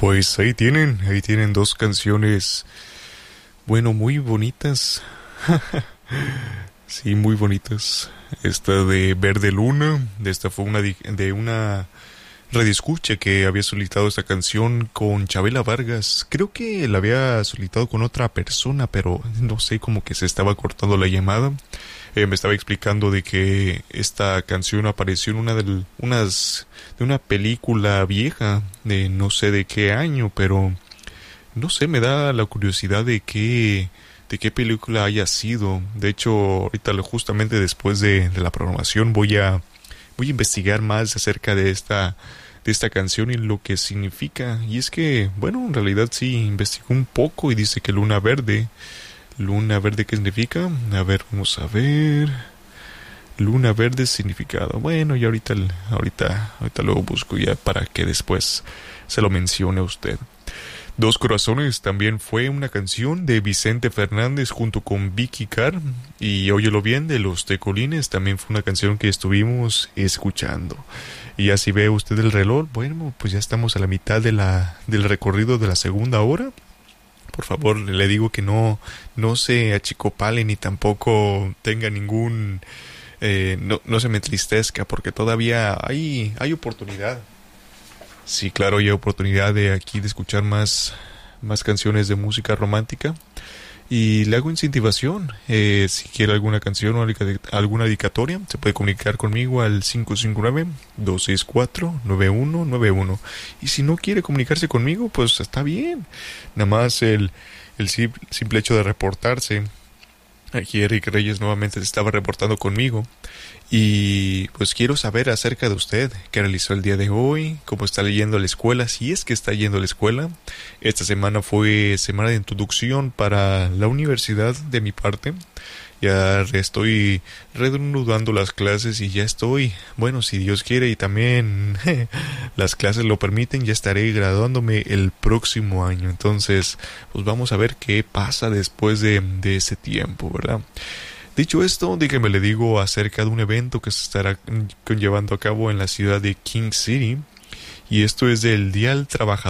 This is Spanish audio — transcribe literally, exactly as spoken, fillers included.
Pues ahí tienen, ahí tienen dos canciones, bueno, muy bonitas. Sí, muy bonitas. Esta de Verde Luna, de esta fue una di- de una radioescucha que había solicitado esta canción con Chabela Vargas. Creo que la había solicitado con otra persona, pero no sé, como que se estaba cortando la llamada. Eh, me estaba explicando de que esta canción apareció en una de unas de una película vieja de no sé de qué año, pero no sé, me da la curiosidad de qué de qué película haya sido. De hecho, ahorita lo- justamente después de, de la programación voy a voy a investigar más acerca de esta de esta canción y lo que significa. Y es que, bueno, en realidad sí investigó un poco y dice que Luna Verde. Luna Verde, ¿qué significa? A ver, vamos a ver. Luna Verde significado. Bueno, y ahorita, ahorita, ahorita lo busco ya para que después se lo mencione a usted. Dos Corazones también fue una canción de Vicente Fernández junto con Vicky Carr. Y óyelo bien, de Los Tecolines también fue una canción que estuvimos escuchando. Y ya si ve usted el reloj, bueno, pues ya estamos a la mitad de la, del recorrido de la segunda hora. Por favor, le digo que no, no se achicopale ni tampoco tenga ningún, eh, no, no se me entristezca porque todavía hay, hay oportunidad. Sí, claro, hay oportunidad de aquí de escuchar más, más canciones de música romántica. Y le hago incentivación. Eh, si quiere alguna canción o alguna dedicatoria, se puede comunicar conmigo al cinco cinco nueve, dos seis cuatro, nueve uno nueve uno. Y si no quiere comunicarse conmigo, pues está bien. Nada más el, el sim- simple hecho de reportarse. Aquí Eric Reyes nuevamente se estaba reportando conmigo. Y pues quiero saber acerca de usted, qué realizó el día de hoy, cómo está yendo a la escuela, si es que está yendo a la escuela. Esta semana fue semana de introducción para la universidad de mi parte. Ya estoy reanudando las clases y ya estoy, bueno, si Dios quiere y también las clases lo permiten, ya estaré graduándome el próximo año. Entonces, pues vamos a ver qué pasa después de, de ese tiempo, ¿verdad? Dicho esto, déjeme le digo acerca de un evento que se estará llevando a cabo en la ciudad de King City. Y esto es del Día del Trabajador.